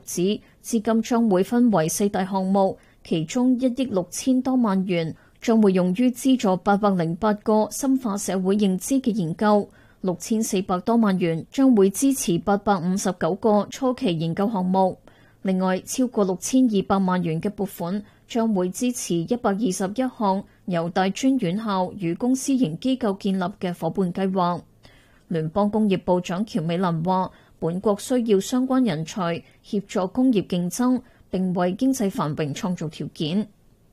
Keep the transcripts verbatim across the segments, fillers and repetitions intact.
指，資金將會分為四大項目，其中一億六千多萬元將會用於資助八百零八個深化社會認知嘅研究，六千四百多萬元將會支持八百五十九個初期研究項目。另外，超過六千二百萬元嘅撥款將會支持一百二十一項由大專院校與公私營機構建立嘅夥伴計劃。聯邦工業部長喬美蘭話，本國需要相關人才協助工業競爭，並為經濟繁榮創造條件。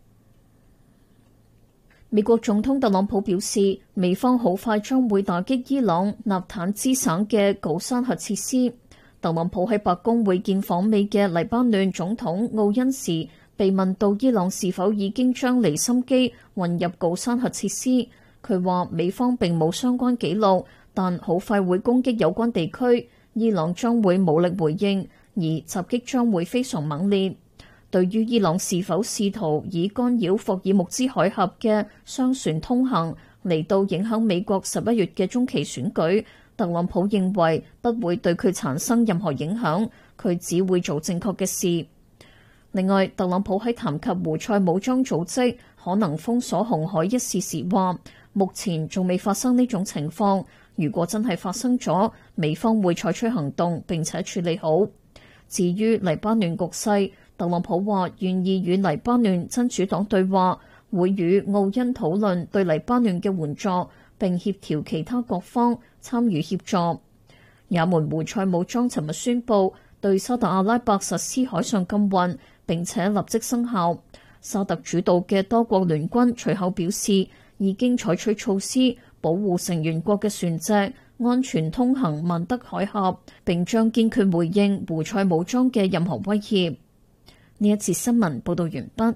美國總統特朗普表示，美方好快將會打擊伊朗納坦茲省嘅鎬山核設施。特朗普喺白宮會見訪美嘅黎巴嫩總統奧恩時，被問到伊朗是否已經將離心機運入鎬山核設施，佢話美方並冇相關記錄，但好快會攻擊有關地區，伊朗將會武力回應，而襲擊將會非常猛烈。對於伊朗是否試圖以干擾霍爾木茲海峽嘅商船通行嚟到影響美國十一月嘅中期選舉，特朗普認為不會對佢產生任何影響，佢只會做正確嘅事。另外，特朗普喺談及胡塞武裝組織可能封鎖紅海一事時話，目前仲未發生呢種情況，如果真係發生咗，美方會採取行動並且處理好。至於黎巴嫩局勢，特朗普話願意與黎巴嫩真主黨對話，會與奧恩討論對黎巴嫩嘅援助，並協調其他各方參與協助。也門胡塞武裝尋日宣布對沙特阿拉伯實施海上禁運，並且立即生效。沙特主導嘅多國聯軍隨後表示，已經採取措施保護成員國嘅船隻安全通行曼德海峽，並將堅決回應胡塞武裝嘅任何威脅。呢一節新聞報道完畢。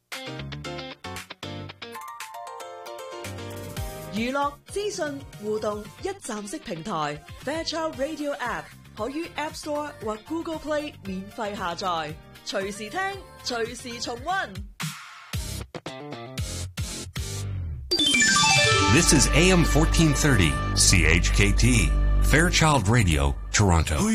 娛樂資訊互動一站式平台 Fairchild Radio App 可於 App Store 或 Google Play 免費下載，隨時聽，隨時重溫。 This is A M fourteen thirty C H K T Fairchild Radio Toronto.